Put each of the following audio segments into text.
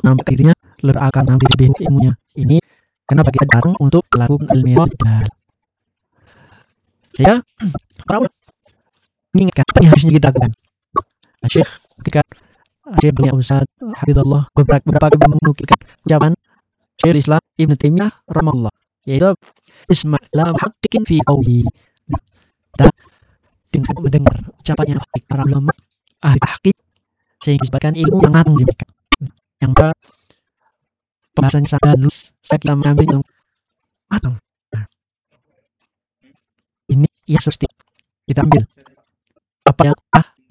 nampak dirinya akan nampak lebih ilmunya. Ini kenapa kita datang untuk melakukan al-mi'raj. Saya orang mengingatkan apa yang harusnya kita lakukan. Syekh ketika Syekh punya Ustaz Hafizullah beberapa kali menukilkan ucapan Syekh Islam Ibnu Taimiyah rahimahullah, yaitu isma' la muhaqqiqin fi qawli. Kita dengan mendengar ucapannya para ulama ahli tahqiq sehingga disebutkan ilmu yang matang di mereka. Yang pembahasannya sangat lulus, saya kita mengambil yang matang. Nah, ini ya pasti kita ambil apa yang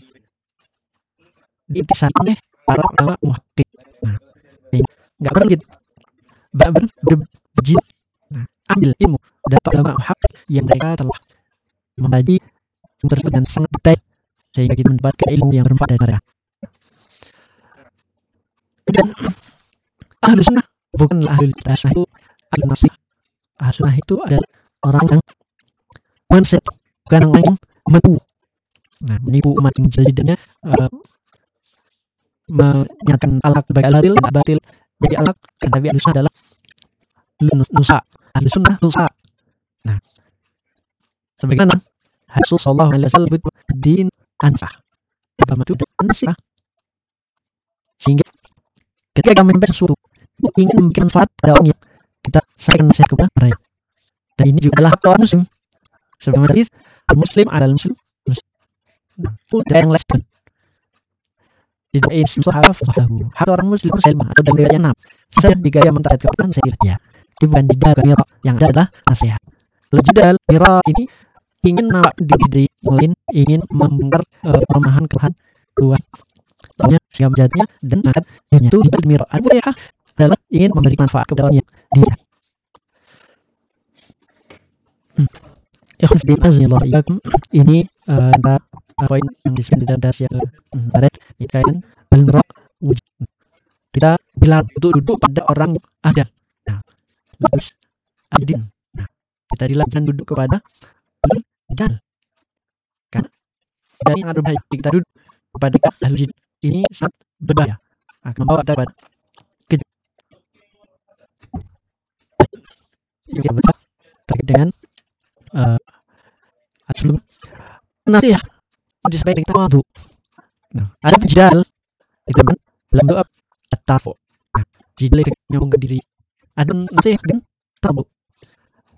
diintisari oleh para ulama muhaqqiq. Nah, nggak perlu kita berjin. Nah, ambil ilmu dari para ulama muhaqqiq yang mereka telah membagi tersebut dan sangat detail sehingga kita mendapatkan ilmu yang bermanfaat dari mereka. Dan ahlu sunnah bukanlah ahlu bidah, itu ahlu nasih. Ahlu sunnah itu adalah orang yang konsep, bukan orang yang menipu. Nah, menipu umat yang jadinya menyatakan al-haq sebagai al-batil dan al-batil jadi al-haq. Tapi ahlu sunnah adalah nusa. Ahlu sunnah nusa. Nah, sebagaimana Rasul sallallahu alaihi wasallam itu din ansah. Apa itu ansah? Sehingga ketika kami membaca sesuatu ingin memberikan manfaat pada orang yang kita sampaikan nasihat kepada mereka. Dan ini juga adalah orang muslim. Sebagaimana hadis muslim adalah muslim. Tidak yang lain. Tidak insaf fahamu. Hak orang muslim atau dalam riwayat yang 6. Saya jika yang mentaati Quran saya dia. Dia bukan jidal mira yang ada adalah nasihat. Kalau jidal mira ini ingin nawak diri yang lain, ingin membongkar kelemahan Tuhan sehingga menjadinya dan akan dirinya itu jidal mira. Al-Bu'yah adalah ingin memberi manfaat kepada orang yang dia. Ikhwan azza ini poin yang disebut dalam das yang barat dikaitkan al-mira wujud. Kita bila duduk pada orang ada. Nah, lebih adin. Nah, kita dilarang duduk kepada dan karena dari yang ada bahaya kita duduk kepada ahli jin ini sangat berbahaya, akan membawa kita pada yang betul terkait dengan sebelum nanti ya disampaikan kita waktu. Nah, ada jidal itu kan dalam doa at-tafu. Nah, jidal itu nyambung ke diri. Ada nasihat dan tabu.